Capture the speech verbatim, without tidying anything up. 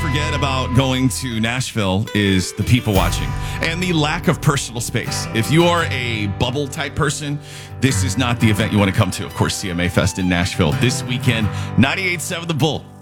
forget about going to Nashville is the people watching and the lack of personal space. If you are a bubble type person, this is not the event you want to come to. Of course, C M A Fest in Nashville this weekend. ninety-eight point seven The Bull.